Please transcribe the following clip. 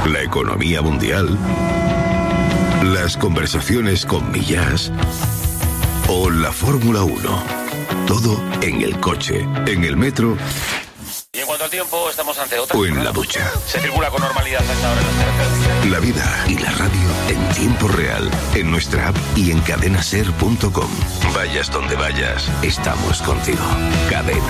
la economía mundial, las conversaciones con Millás o la Fórmula 1. Todo en el coche, en el metro. Y en cuanto al tiempo, estamos ante otra. O en la ducha. Se circula con normalidad hasta ahora en las carreteras. La vida y la radio en tiempo real, en nuestra app y en cadenaser.com. Vayas donde vayas, estamos contigo. Cadena